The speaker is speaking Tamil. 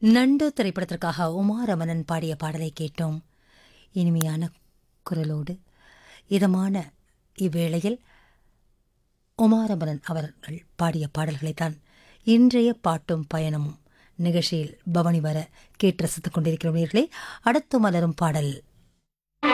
நண்டு திரைப்படத்திற்காக உமாரமணன் பாடிய பாடலை கேட்டோம். இனிமையான குரலோடு இதமான இவ்வேளையில் உமாரமணன் அவர்கள் பாடிய பாடல்களைத்தான் இன்றைய பாட்டும் பயணமும் நிகழ்ச்சியில் பவனி வர கேட்டு ரசித்துக் கொண்டிருக்கிறவர்களே. அடுத்து மலரும் பாடல்